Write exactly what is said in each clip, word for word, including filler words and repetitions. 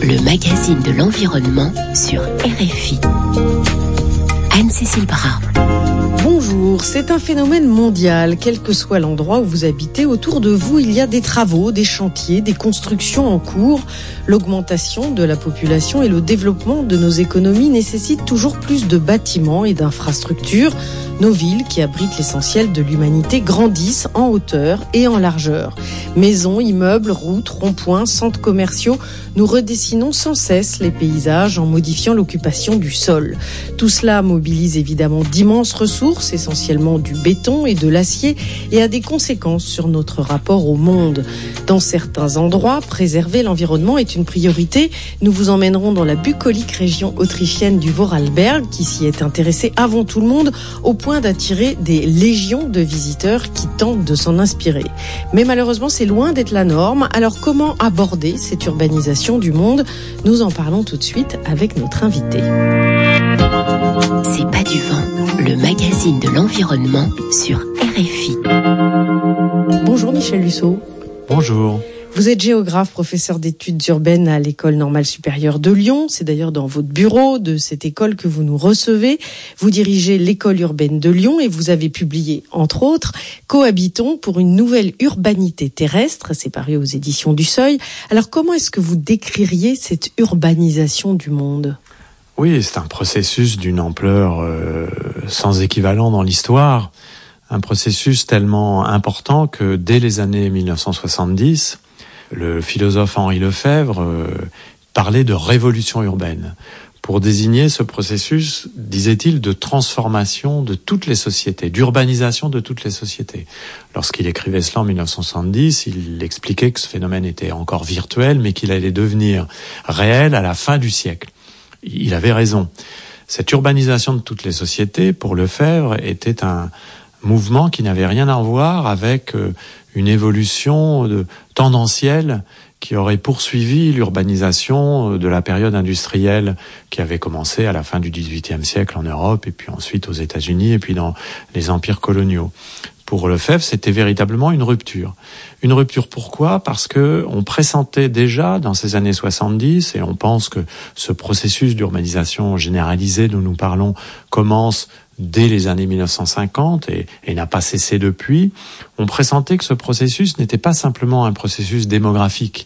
le magazine de l'environnement sur R F I. Anne-Cécile Bras. Bonjour, c'est un phénomène mondial. Quel que soit l'endroit où vous habitez, autour de vous, il y a des travaux, des chantiers, des constructions en cours. L'augmentation de la population et le développement de nos économies nécessitent toujours plus de bâtiments et d'infrastructures. Nos villes, qui abritent l'essentiel de l'humanité, grandissent en hauteur et en largeur. Maisons, immeubles, routes, ronds-points, centres commerciaux, nous redessinons sans cesse les paysages en modifiant l'occupation du sol. Tout cela mobilise évidemment d'immenses ressources, essentiellement du béton et de l'acier, et a des conséquences sur notre rapport au monde. Dans certains endroits, préserver l'environnement est une priorité. Nous vous emmènerons dans la bucolique région autrichienne du Vorarlberg, qui s'y est intéressée avant tout le monde, au point d'attirer des légions de visiteurs qui tentent de s'en inspirer. Mais malheureusement, c'est loin d'être la norme. Alors comment aborder cette urbanisation du monde ? Nous en parlons tout de suite avec notre invité. C'est pas du vent, le magazine de l'environnement sur R F I. Bonjour Michel Lusseau. Bonjour. Vous êtes géographe, professeur d'études urbaines à l'École normale supérieure de Lyon. C'est d'ailleurs dans votre bureau de cette école que vous nous recevez. Vous dirigez l'École urbaine de Lyon et vous avez publié, entre autres, Cohabitons pour une nouvelle urbanité terrestre. C'est paru aux éditions du Seuil. Alors comment est-ce que vous décririez cette urbanisation du monde ? Oui, c'est un processus d'une ampleur euh, sans équivalent dans l'histoire. Un processus tellement important que dès les années dix-neuf cent soixante-dix, le philosophe Henri Lefebvre euh, parlait de révolution urbaine pour désigner ce processus, disait-il, de transformation de toutes les sociétés, d'urbanisation de toutes les sociétés. Lorsqu'il écrivait cela en dix-neuf cent soixante-dix, il expliquait que ce phénomène était encore virtuel, mais qu'il allait devenir réel à la fin du siècle. Il avait raison. Cette urbanisation de toutes les sociétés, pour Lefebvre, était un mouvement qui n'avait rien à voir avec une évolution de, tendancielle qui aurait poursuivi l'urbanisation de la période industrielle qui avait commencé à la fin du dix-huitième siècle en Europe et puis ensuite aux États-Unis et puis dans les empires coloniaux. Pour Lefebvre, c'était véritablement une rupture. Une rupture pourquoi ? Parce que on pressentait déjà dans ces années soixante-dix, et on pense que ce processus d'urbanisation généralisée dont nous parlons commence dès les années dix-neuf cent cinquante et, et n'a pas cessé depuis, on pressentait que ce processus n'était pas simplement un processus démographique,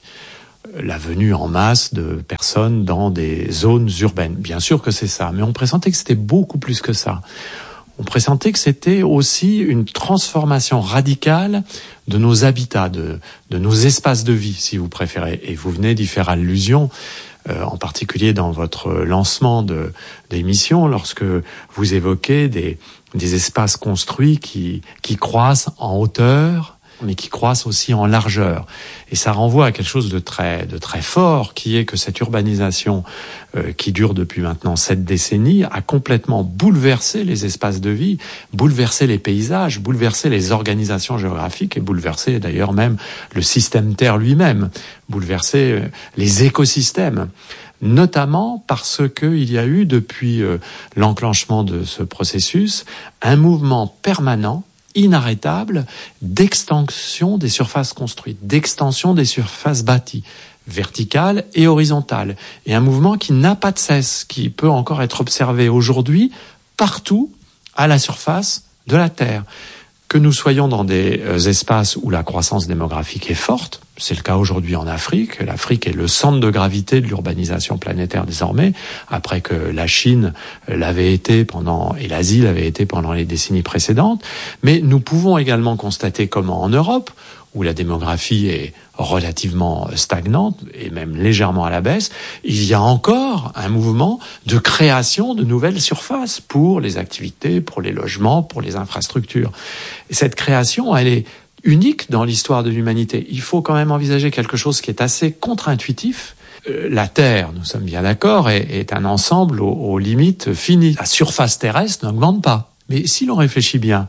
la venue en masse de personnes dans des zones urbaines. Bien sûr que c'est ça, mais on pressentait que c'était beaucoup plus que ça. On pressentait que c'était aussi une transformation radicale de nos habitats, de, de nos espaces de vie, si vous préférez. Et vous venez d'y faire allusion, euh, en particulier dans votre lancement de, d'émission, lorsque vous évoquez des, des espaces construits qui, qui croissent en hauteur, mais qui croissent aussi en largeur. Et ça renvoie à quelque chose de très, de très fort, qui est que cette urbanisation euh, qui dure depuis maintenant sept décennies a complètement bouleversé les espaces de vie, bouleversé les paysages, bouleversé les organisations géographiques et bouleversé d'ailleurs même le système Terre lui-même, bouleversé euh, les écosystèmes. Notamment parce qu'il y a eu, depuis euh, l'enclenchement de ce processus, un mouvement permanent inarrêtable d'extension des surfaces construites, d'extension des surfaces bâties, verticales et horizontales. Et un mouvement qui n'a pas de cesse, qui peut encore être observé aujourd'hui partout à la surface de la Terre. Que nous soyons dans des espaces où la croissance démographique est forte, c'est le cas aujourd'hui en Afrique. L'Afrique est le centre de gravité de l'urbanisation planétaire désormais, après que la Chine l'avait été pendant, et l'Asie l'avait été pendant les décennies précédentes. Mais nous pouvons également constater comment en Europe, où la démographie est relativement stagnante et même légèrement à la baisse, il y a encore un mouvement de création de nouvelles surfaces pour les activités, pour les logements, pour les infrastructures. Et cette création, elle est unique dans l'histoire de l'humanité. Il faut quand même envisager quelque chose qui est assez contre-intuitif. Euh, la Terre, nous sommes bien d'accord, est, est un ensemble aux, aux limites finies. La surface terrestre n'augmente pas. Mais si l'on réfléchit bien,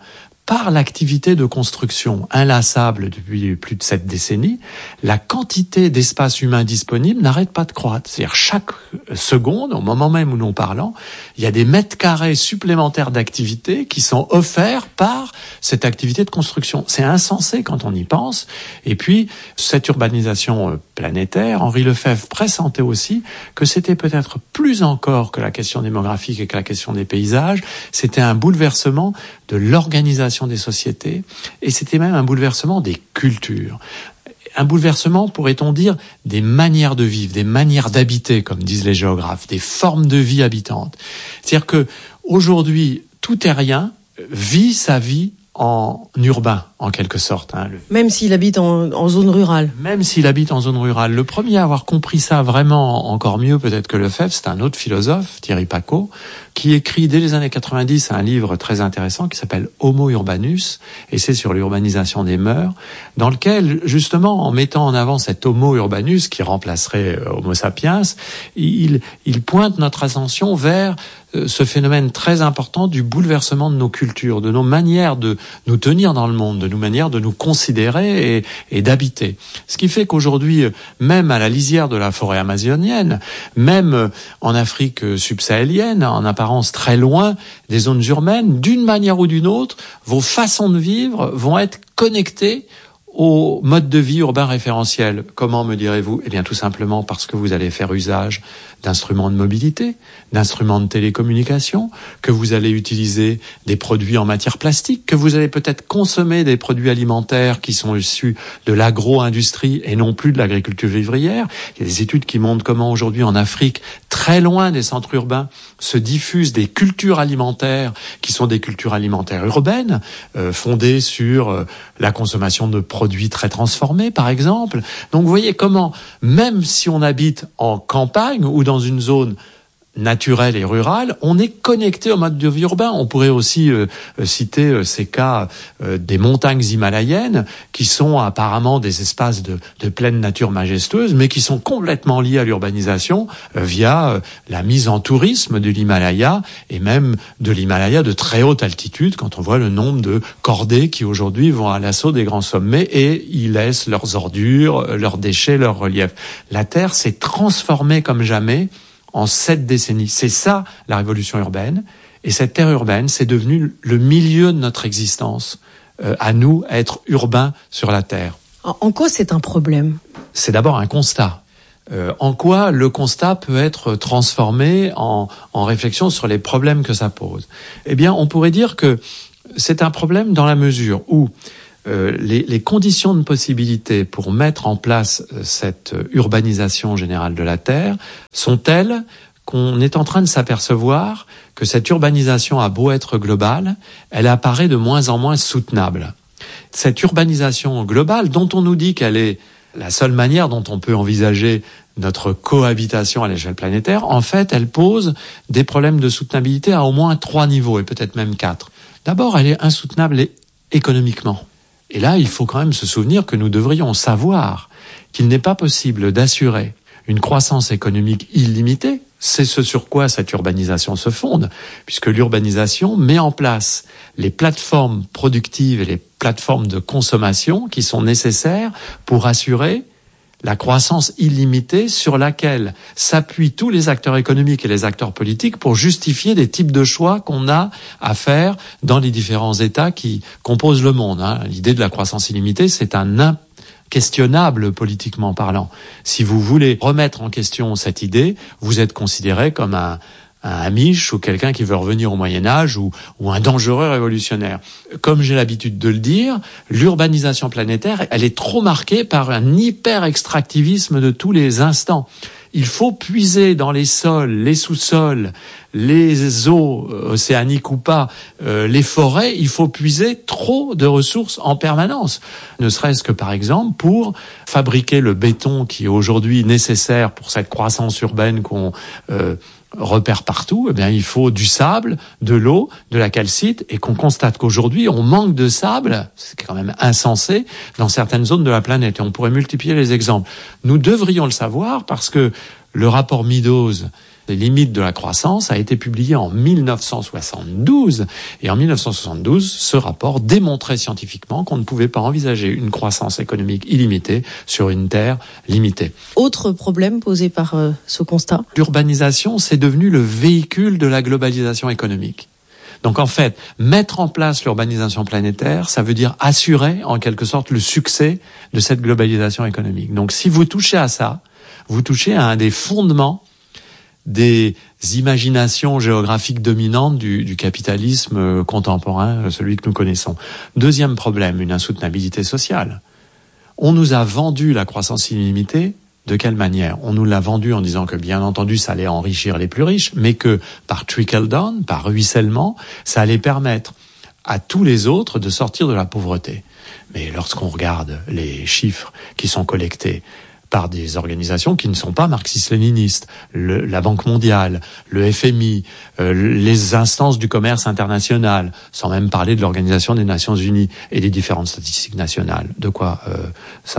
par l'activité de construction inlassable depuis plus de sept décennies, la quantité d'espace humain disponible n'arrête pas de croître. C'est-à-dire chaque seconde, au moment même où nous parlons, il y a des mètres carrés supplémentaires d'activité qui sont offerts par cette activité de construction. C'est insensé quand on y pense. Et puis, cette urbanisation planétaire, Henri Lefebvre pressentait aussi que c'était peut-être plus encore que la question démographique et que la question des paysages, c'était un bouleversement de l'organisation des sociétés, et c'était même un bouleversement des cultures. Un bouleversement, pourrait-on dire, des manières de vivre, des manières d'habiter, comme disent les géographes, des formes de vie habitantes. C'est-à-dire que aujourd'hui, tout terrien vit sa vie en urbain, en quelque sorte. Hein. Même s'il habite en, en zone rurale. Même s'il habite en zone rurale. Le premier à avoir compris ça vraiment encore mieux peut-être que Lefebvre, c'est un autre philosophe, Thierry Pacaud, qui écrit dès les années quatre-vingt-dix un livre très intéressant qui s'appelle Homo Urbanus, et c'est sur l'urbanisation des mœurs, dans lequel, justement, en mettant en avant cet Homo Urbanus qui remplacerait Homo sapiens, il, il pointe notre attention vers ce phénomène très important du bouleversement de nos cultures, de nos manières de nous tenir dans le monde, de nos manières de nous considérer et, et d'habiter. Ce qui fait qu'aujourd'hui, même à la lisière de la forêt amazonienne, même en Afrique subsahélienne, en apparence très loin des zones urbaines, d'une manière ou d'une autre, vos façons de vivre vont être connectées au mode de vie urbain référentiel. Comment, me direz-vous ? Eh bien, tout simplement parce que vous allez faire usage d'instruments de mobilité, d'instruments de télécommunication, que vous allez utiliser des produits en matière plastique, que vous allez peut-être consommer des produits alimentaires qui sont issus de l'agro-industrie et non plus de l'agriculture vivrière. Il y a des études qui montrent comment aujourd'hui en Afrique, très loin des centres urbains, se diffusent des cultures alimentaires qui sont des cultures alimentaires urbaines, euh, fondées sur euh, la consommation de produits très transformés, par exemple. Donc vous voyez comment, même si on habite en campagne ou dans une zone naturelle et rurale, on est connecté au mode de vie urbain. On pourrait aussi euh, citer euh, ces cas euh, des montagnes himalayennes qui sont apparemment des espaces de, de pleine nature majestueuse, mais qui sont complètement liés à l'urbanisation euh, via euh, la mise en tourisme de l'Himalaya et même de l'Himalaya de très haute altitude, quand on voit le nombre de cordées qui aujourd'hui vont à l'assaut des grands sommets et ils laissent leurs ordures, leurs déchets, leurs reliefs. La Terre s'est transformée comme jamais en sept décennies. C'est ça, la révolution urbaine. Et cette terre urbaine, c'est devenu le milieu de notre existence, euh, à nous, à être urbains sur la Terre. En quoi c'est un problème ? C'est d'abord un constat. Euh, en quoi le constat peut être transformé en, en réflexion sur les problèmes que ça pose ? Eh bien, on pourrait dire que c'est un problème dans la mesure où Euh, les, les conditions de possibilité pour mettre en place euh, cette urbanisation générale de la Terre sont telles qu'on est en train de s'apercevoir que cette urbanisation a beau être globale, elle apparaît de moins en moins soutenable. Cette urbanisation globale, dont on nous dit qu'elle est la seule manière dont on peut envisager notre cohabitation à l'échelle planétaire, en fait, elle pose des problèmes de soutenabilité à au moins trois niveaux, et peut-être même quatre. D'abord, elle est insoutenable économiquement. Et là, il faut quand même se souvenir que nous devrions savoir qu'il n'est pas possible d'assurer une croissance économique illimitée. C'est ce sur quoi cette urbanisation se fonde, puisque l'urbanisation met en place les plateformes productives et les plateformes de consommation qui sont nécessaires pour assurer la croissance illimitée sur laquelle s'appuient tous les acteurs économiques et les acteurs politiques pour justifier des types de choix qu'on a à faire dans les différents États qui composent le monde. Hein. L'idée de la croissance illimitée, c'est un inquestionnable politiquement parlant. Si vous voulez remettre en question cette idée, vous êtes considéré comme un un Amish ou quelqu'un qui veut revenir au Moyen-Âge ou, ou un dangereux révolutionnaire. Comme j'ai l'habitude de le dire, l'urbanisation planétaire, elle est trop marquée par un hyper-extractivisme de tous les instants. Il faut puiser dans les sols, les sous-sols, les eaux océaniques ou pas, euh, les forêts, il faut puiser trop de ressources en permanence. Ne serait-ce que par exemple pour fabriquer le béton qui est aujourd'hui nécessaire pour cette croissance urbaine qu'on euh, repère partout, eh bien, il faut du sable, de l'eau, de la calcite, et qu'on constate qu'aujourd'hui, on manque de sable, c'est quand même insensé, dans certaines zones de la planète, et on pourrait multiplier les exemples. Nous devrions le savoir parce que le rapport Meadows Les limites de la croissance a été publié en mille neuf cent soixante-douze. Et en mille neuf cent soixante-douze, ce rapport démontrait scientifiquement qu'on ne pouvait pas envisager une croissance économique illimitée sur une terre limitée. Autre problème posé par euh, ce constat ? L'urbanisation, c'est devenu le véhicule de la globalisation économique. Donc en fait, mettre en place l'urbanisation planétaire, ça veut dire assurer en quelque sorte le succès de cette globalisation économique. Donc si vous touchez à ça, vous touchez à un des fondements des imaginations géographiques dominantes du, du capitalisme contemporain, celui que nous connaissons. Deuxième problème, une insoutenabilité sociale. On nous a vendu la croissance illimitée. De quelle manière ? On nous l'a vendu en disant que, bien entendu, ça allait enrichir les plus riches, mais que par trickle down, par ruissellement, ça allait permettre à tous les autres de sortir de la pauvreté. Mais lorsqu'on regarde les chiffres qui sont collectés par des organisations qui ne sont pas marxistes-léninistes, le, la Banque mondiale, le F M I, euh, les instances du commerce international, sans même parler de l'Organisation des Nations Unies et des différentes statistiques nationales. De quoi euh, s'aperçoit-on ?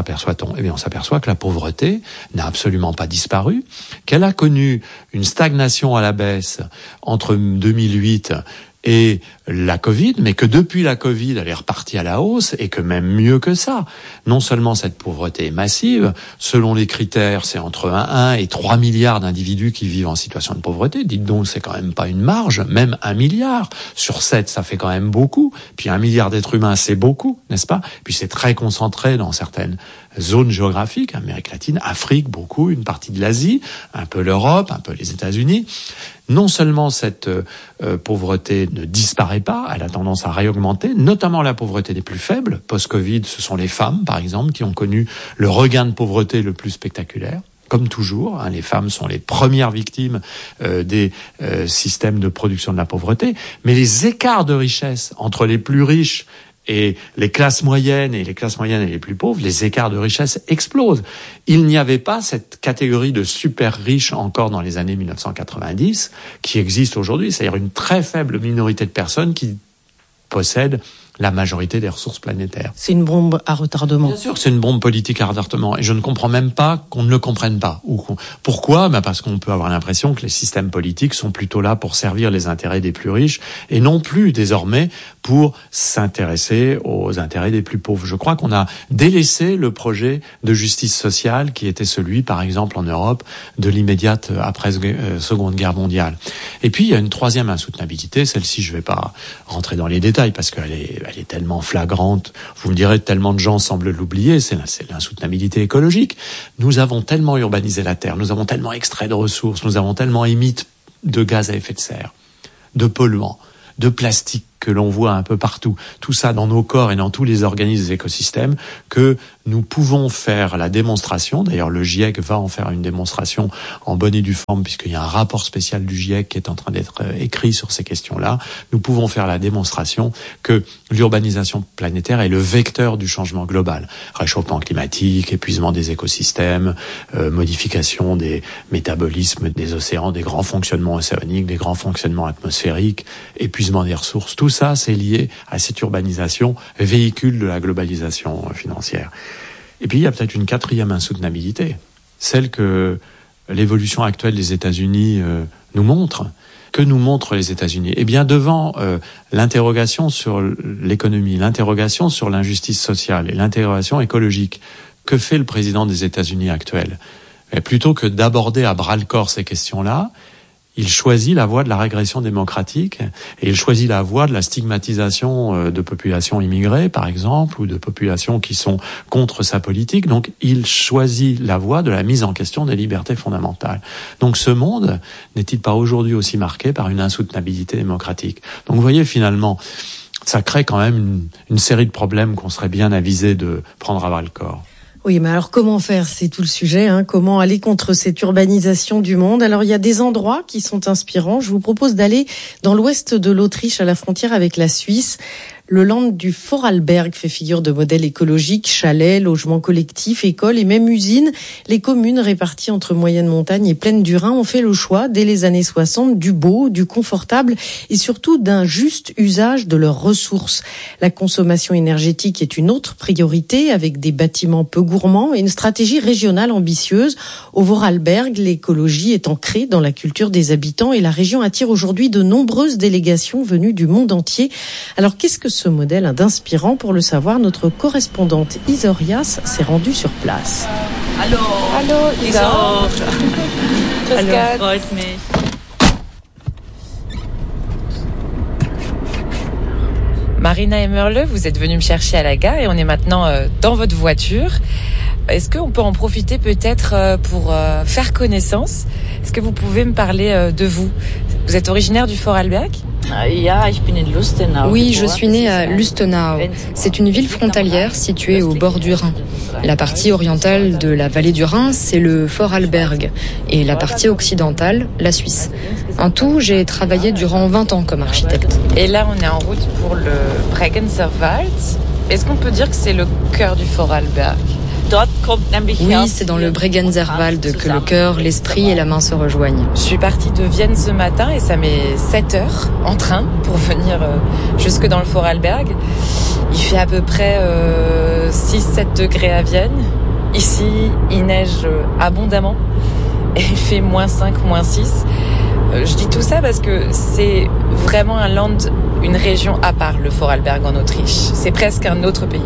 Eh bien, on s'aperçoit que la pauvreté n'a absolument pas disparu, qu'elle a connu une stagnation à la baisse entre deux mille huit et la Covid, mais que depuis la Covid, elle est repartie à la hausse et que même mieux que ça. Non seulement cette pauvreté est massive, selon les critères, c'est entre un et trois milliards d'individus qui vivent en situation de pauvreté. Dites donc, c'est quand même pas une marge, même un milliard. Sur sept, ça fait quand même beaucoup. Puis un milliard d'êtres humains, c'est beaucoup, n'est-ce pas ? Puis c'est très concentré dans certaines zones géographiques, Amérique latine, Afrique, beaucoup, une partie de l'Asie, un peu l'Europe, un peu les États-Unis. Non seulement cette euh, pauvreté ne disparaît pas, elle a tendance à réaugmenter, notamment la pauvreté des plus faibles. Post-Covid, ce sont les femmes, par exemple, qui ont connu le regain de pauvreté le plus spectaculaire. Comme toujours, hein, les femmes sont les premières victimes euh, des euh, systèmes de production de la pauvreté. Mais les écarts de richesse entre les plus riches et les classes moyennes et les classes moyennes et les plus pauvres, les écarts de richesse explosent. Il n'y avait pas cette catégorie de super riches encore dans les années mille neuf cent quatre-vingt-dix qui existe aujourd'hui, c'est-à-dire une très faible minorité de personnes qui possèdent la majorité des ressources planétaires. C'est une bombe à retardement. Bien sûr que c'est une bombe politique à retardement. Et je ne comprends même pas qu'on ne le comprenne pas. Ou qu'on... Pourquoi ? Ben parce qu'on peut avoir l'impression que les systèmes politiques sont plutôt là pour servir les intérêts des plus riches et non plus désormais pour s'intéresser aux intérêts des plus pauvres. Je crois qu'on a délaissé le projet de justice sociale qui était celui, par exemple, en Europe, de l'immédiate après-seconde guerre mondiale. Et puis, il y a une troisième insoutenabilité. Celle-ci, je ne vais pas rentrer dans les détails parce qu'elle est elle est tellement flagrante, vous me direz, tellement de gens semblent l'oublier, c'est, c'est l'insoutenabilité écologique. Nous avons tellement urbanisé la Terre, nous avons tellement extrait de ressources, nous avons tellement émis de gaz à effet de serre, de polluants, de plastique que l'on voit un peu partout, tout ça dans nos corps et dans tous les organismes des écosystèmes, que nous pouvons faire la démonstration, d'ailleurs le GIEC va en faire une démonstration en bonne et due forme, puisqu'il y a un rapport spécial du GIEC qui est en train d'être écrit sur ces questions-là, nous pouvons faire la démonstration que l'urbanisation planétaire est le vecteur du changement global. Réchauffement climatique, épuisement des écosystèmes, euh, modification des métabolismes des océans, des grands fonctionnements océaniques, des grands fonctionnements atmosphériques, épuisement des ressources, tout ça c'est lié à cette urbanisation, véhicule de la globalisation financière. Et puis, il y a peut-être une quatrième insoutenabilité, celle que l'évolution actuelle des États-Unis euh, nous montre. Que nous montrent les États-Unis ? Eh bien, devant euh, l'interrogation sur l'économie, l'interrogation sur l'injustice sociale et l'interrogation écologique, que fait le président des États-Unis actuel ? Et plutôt que d'aborder à bras-le-corps ces questions-là, il choisit la voie de la régression démocratique et il choisit la voie de la stigmatisation de populations immigrées, par exemple, ou de populations qui sont contre sa politique. Donc, il choisit la voie de la mise en question des libertés fondamentales. Donc, ce monde n'est-il pas aujourd'hui aussi marqué par une insoutenabilité démocratique ? Donc, vous voyez, finalement, ça crée quand même une, une série de problèmes qu'on serait bien avisé de prendre à bras-le-corps. Oui, mais alors comment faire ? C'est tout le sujet, hein. Comment aller contre cette urbanisation du monde ? Alors, il y a des endroits qui sont inspirants. Je vous propose d'aller dans l'ouest de l'Autriche, à la frontière avec la Suisse. Le land du Vorarlberg fait figure de modèle écologique, chalets, logements collectifs, écoles et même usines. Les communes réparties entre moyenne montagne et plaine du Rhin ont fait le choix, dès les années soixante, du beau, du confortable et surtout d'un juste usage de leurs ressources. La consommation énergétique est une autre priorité, avec des bâtiments peu gourmands et une stratégie régionale ambitieuse. Au Vorarlberg, l'écologie est ancrée dans la culture des habitants et la région attire aujourd'hui de nombreuses délégations venues du monde entier. Alors qu'est-ce que ce modèle a d'inspirant? Pour le savoir, notre correspondante Isorias s'est rendue sur place. Hallo, Hallo Isor. Hallo, freut mich. Marina Emerle, vous êtes venue me chercher à la gare et on est maintenant euh, dans votre voiture. Est-ce qu'on peut en profiter peut-être euh, pour euh, faire connaissance? Est-ce que vous pouvez me parler euh, de vous? Vous êtes originaire du Vorarlberg? Oui, je suis née à Lustenau. C'est une ville frontalière située au bord du Rhin. La partie orientale de la vallée du Rhin, c'est le Vorarlberg, et la partie occidentale, la Suisse. En tout, j'ai travaillé durant vingt ans comme architecte. Et là, on est en route pour le Bregenzerwald. Est-ce qu'on peut dire que c'est le cœur du Vorarlberg? Oui, c'est dans le Bregenzerwald que le cœur, l'esprit et la main se rejoignent. Je suis partie de Vienne ce matin et ça met sept heures en train pour venir jusque dans le Vorarlberg. Il fait à peu près euh, six sept degrés à Vienne. Ici, il neige abondamment et il fait moins cinq, moins six. Je dis tout ça parce que c'est vraiment un land, une région à part, le Vorarlberg en Autriche. C'est presque un autre pays.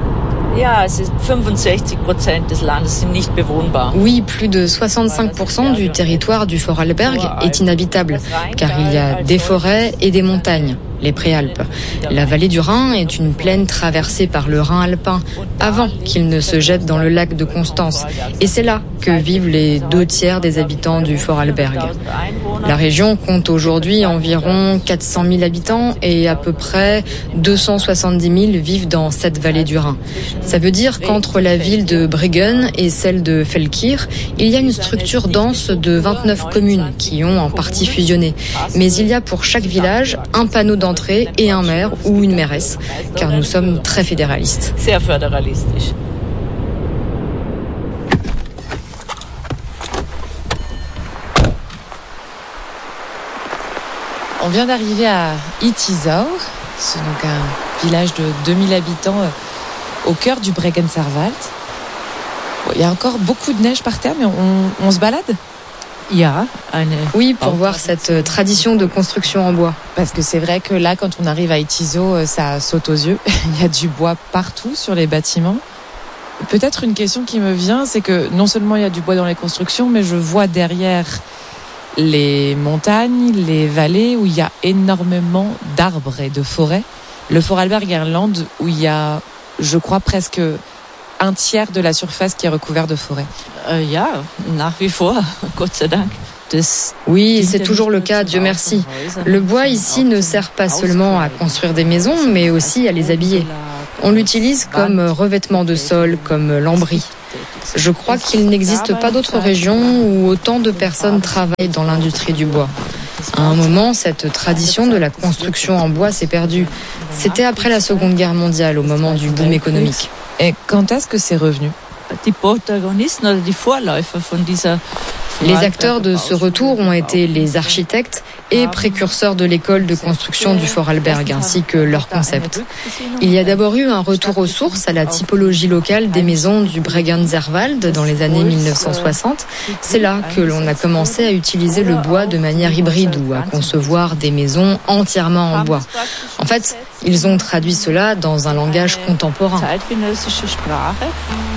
Oui, plus de soixante-cinq pour cent du territoire du Vorarlberg est inhabitable, car il y a des forêts et des montagnes, les Préalpes. La vallée du Rhin est une plaine traversée par le Rhin alpin, avant qu'il ne se jette dans le lac de Constance. Et c'est là que vivent les deux tiers des habitants du Vorarlberg. La région compte aujourd'hui environ quatre cent mille habitants et à peu près deux cent soixante-dix mille vivent dans cette vallée du Rhin. Ça veut dire qu'entre la ville de Bregen et celle de Feldkirch, il y a une structure dense de vingt-neuf communes qui ont en partie fusionné. Mais il y a pour chaque village un panneau d'entrée et un maire ou une mairesse, car nous sommes très fédéralistes. On vient d'arriver à Ittisau, c'est donc un village de deux mille habitants au cœur du Bregenzerwald. Bon, il y a encore beaucoup de neige par terre, mais on, on se balade? Oui, pour voir cette tradition de construction en bois. Parce que c'est vrai que là, quand on arrive à Ittisau, ça saute aux yeux. Il y a du bois partout sur les bâtiments. Peut-être une question qui me vient, c'est que non seulement il y a du bois dans les constructions, mais je vois derrière les montagnes, les vallées où il y a énormément d'arbres et de forêts. Le Vorarlberg est un land où il y a, je crois, presque un tiers de la surface qui est recouvert de forêt. Euh, ja, nach wie vor, Gott sei Dank. Oui, c'est toujours le cas, Dieu merci. Le bois ici ne sert pas seulement à construire des maisons, mais aussi à les habiller. On l'utilise comme revêtement de sol, comme lambris. Je crois qu'il n'existe pas d'autre région où autant de personnes travaillent dans l'industrie du bois. À un moment, cette tradition de la construction en bois s'est perdue. C'était après la Seconde Guerre mondiale, au moment du boom économique. Et quand est-ce que c'est revenu ? Les acteurs de ce retour ont été les architectes et précurseurs de l'école de construction du Vorarlberg, ainsi que leur concept. Il y a d'abord eu un retour aux sources, à la typologie locale des maisons du Bregenzerwald dans les années mille neuf cent soixante. C'est là que l'on a commencé à utiliser le bois de manière hybride ou à concevoir des maisons entièrement en bois. En fait, ils ont traduit cela dans un langage contemporain.